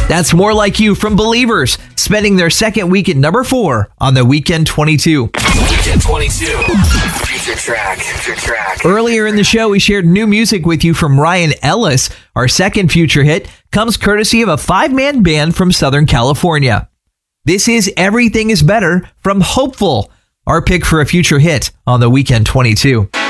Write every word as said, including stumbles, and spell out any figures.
That's More Like You from Believers, spending their second week at number four on the Weekend twenty-two. Weekend twenty-two. Future track. Future track. Earlier in the show, we shared new music with you from Ryan Ellis. Our second future hit comes courtesy of a five-man band from Southern California. This is Everything Is Better from Hopeful, our pick for a future hit on the Weekend twenty-two.